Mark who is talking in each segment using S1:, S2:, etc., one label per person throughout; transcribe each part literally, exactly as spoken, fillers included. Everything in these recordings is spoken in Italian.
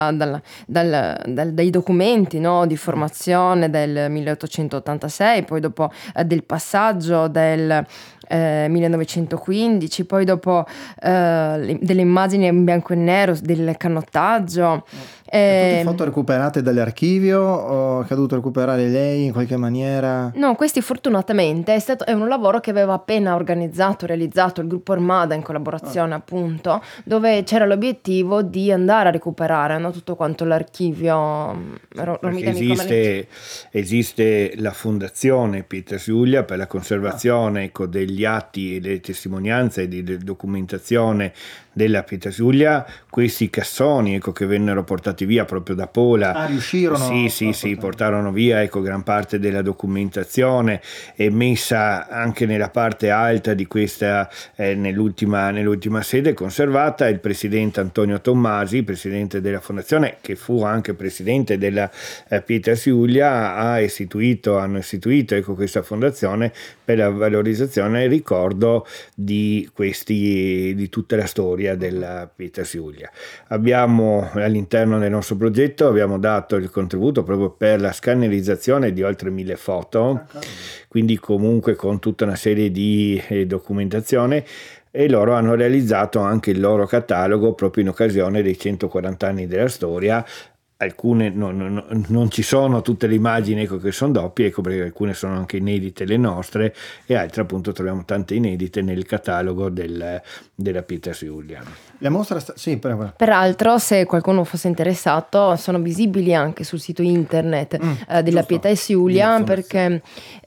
S1: dal, dal, dal, dai documenti, no, di formazione del milleottocentottantasei, poi dopo eh, del passaggio del eh, millenovecentoquindici, poi dopo eh, delle immagini in bianco e nero del canottaggio.
S2: Eh, tutte foto recuperate dall'archivio o che ha dovuto recuperare lei in qualche maniera?
S1: No, questi fortunatamente è stato è un lavoro che aveva appena organizzato, realizzato il gruppo Armada in collaborazione, oh. appunto, dove c'era l'obiettivo di andare a recuperare, no, tutto quanto l'archivio.
S3: Perché esiste, esiste la fondazione Peters Julia per la conservazione, ecco, degli atti e delle testimonianze e di, di documentazione della Peters Julia. Questi cassoni, ecco, che vennero portati via proprio da Pola.
S2: Ah, riuscirono?
S3: Sì, sì, sì, portarono via, ecco, gran parte della documentazione e messa anche nella parte alta di questa, eh, nell'ultima, nell'ultima sede conservata. Il presidente Antonio Tommasi, presidente della fondazione, che fu anche presidente della eh, Peters Julia, ha istituito, hanno istituito, ecco, questa fondazione per la valorizzazione e il ricordo di questi, di tutta la storia della Peters Julia. Abbiamo all'interno del nostro progetto abbiamo dato il contributo proprio per la scannerizzazione di oltre mille foto, quindi comunque con tutta una serie di eh, documentazione, e loro hanno realizzato anche il loro catalogo proprio in occasione dei centoquaranta anni della storia. Alcune non, non, non ci sono tutte le immagini, ecco, che sono doppie, ecco, perché alcune sono anche inedite le nostre, e altre appunto troviamo tante inedite nel catalogo del, della Peters Julia.
S2: La mostra sta... sì, per...
S1: Peraltro, se qualcuno fosse interessato, sono visibili anche sul sito internet mm, eh, della Peters Julia, perché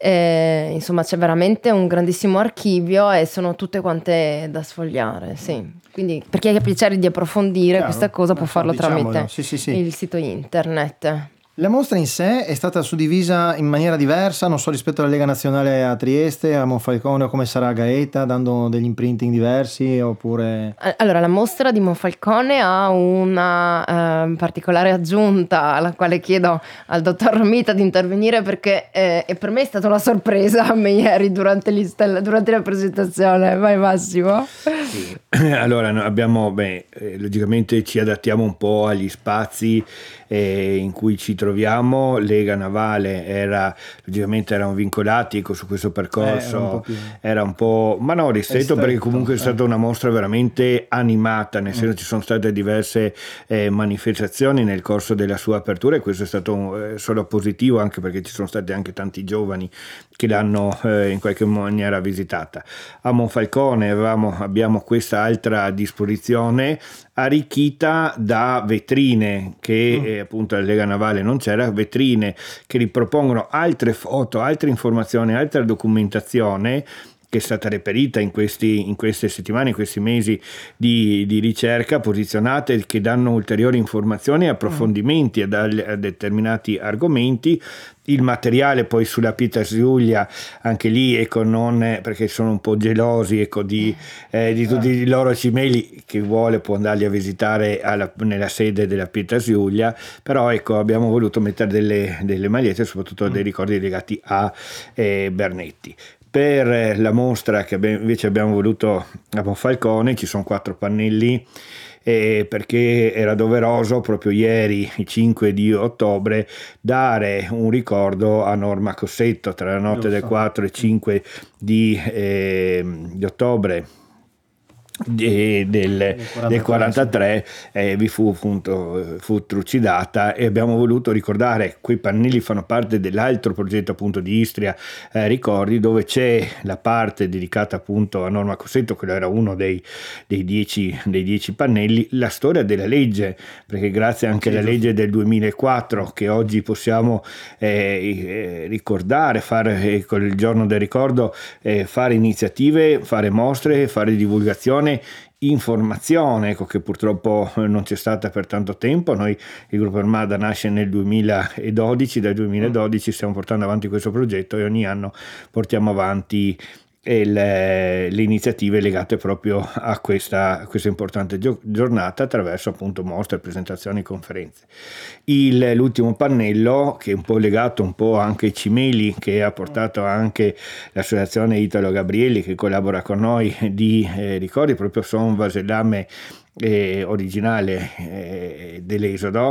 S1: eh, insomma c'è veramente un grandissimo archivio e sono tutte quante da sfogliare, sì. Quindi per chi ha piacere di approfondire Chiaro, questa cosa può farlo tramite
S2: sì, sì, sì.
S1: il sito internet.
S2: La mostra in sé è stata suddivisa in maniera diversa, non so, rispetto alla Lega Nazionale a Trieste, a Monfalcone, o come sarà a Gaeta, dando degli imprinting diversi, oppure...
S1: Allora, la mostra di Monfalcone ha una eh, particolare aggiunta, alla quale chiedo al dottor Romita di intervenire, perché eh, per me è stata una sorpresa a me ieri durante, durante la presentazione. Vai Massimo.
S3: Sì. Allora, abbiamo, beh, eh, logicamente ci adattiamo un po' agli spazi eh, in cui ci troviamo. Lega Navale era, logicamente erano vincolati, ecco, su questo percorso, eh, era, un più... era un po', ma no, ristretto, stretto, perché comunque eh. è stata una mostra veramente animata, nel senso mm. ci sono state diverse eh, manifestazioni nel corso della sua apertura, e questo è stato un, eh, solo positivo, anche perché ci sono stati anche tanti giovani che l'hanno eh, in qualche maniera visitata. A Monfalcone avevamo, abbiamo questa altra disposizione arricchita da vetrine che mm. eh, appunto alla Lega Navale non c'era, vetrine che ripropongono altre foto, altre informazioni, altra documentazione che è stata reperita in, questi, in queste settimane, in questi mesi di, di ricerca, posizionate, che danno ulteriori informazioni e approfondimenti mm. a, a determinati argomenti. Il materiale poi sulla Peters Julia, anche lì, ecco, non è, perché sono un po' gelosi, ecco, di, eh, di tutti i loro cimeli, che vuole può andarli a visitare alla, nella sede della Peters Julia, però ecco, abbiamo voluto mettere delle, delle magliette, soprattutto dei ricordi legati a eh, Bernetti. Per la mostra che abbiamo, invece abbiamo voluto a Monfalcone, ci sono quattro pannelli, eh, perché era doveroso proprio ieri, il cinque di ottobre, dare un ricordo a Norma Cossetto. Tra la notte del quattro e cinque di, eh, di ottobre De, del, del quarantatré eh, vi fu appunto fu trucidata, e abbiamo voluto ricordare. Quei pannelli fanno parte dell'altro progetto appunto di Istria eh, Ricordi, dove c'è la parte dedicata appunto a Norma Cossetto, quello era uno dei, dei, dieci, dei dieci pannelli, la storia della legge, perché grazie anche alla legge del duemilaquattro che oggi possiamo eh, ricordare, fare eh, con il giorno del ricordo, eh, fare iniziative, fare mostre, fare divulgazione, informazione, ecco, che purtroppo non c'è stata per tanto tempo. Noi, il gruppo Armada, nasce nel duemiladodici, dal duemiladodici stiamo portando avanti questo progetto, e ogni anno portiamo avanti e le, le iniziative legate proprio a questa, a questa importante giornata, attraverso appunto mostre, presentazioni, conferenze. Il, l'ultimo pannello, che è un po' legato un po' anche ai cimeli, che ha portato anche l'associazione Italo Gabrielli, che collabora con noi, di eh, ricordi, proprio sono un vasellame eh, originale eh, dell'Esodo,